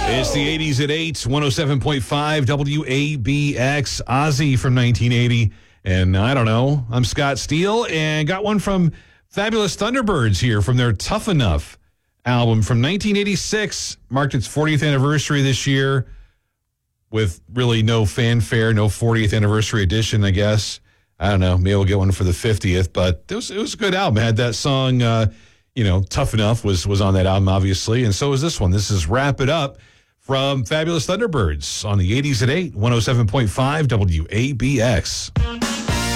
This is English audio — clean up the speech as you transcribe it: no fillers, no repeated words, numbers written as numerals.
It's the 80s at 8, 107.5 WABX, Ozzy from 1980. And I don't know, I'm Scott Steele, and got one from Fabulous Thunderbirds here from their Tough Enough album from 1986. Marked its 40th anniversary this year with really no fanfare, no 40th anniversary edition, I guess. I don't know, maybe we'll get one for the 50th, but it was a good album. It had that song, Tough Enough was on that album, obviously, and so is this one. This is Wrap It Up from Fabulous Thunderbirds on the 80s at 8, 107.5 WABX.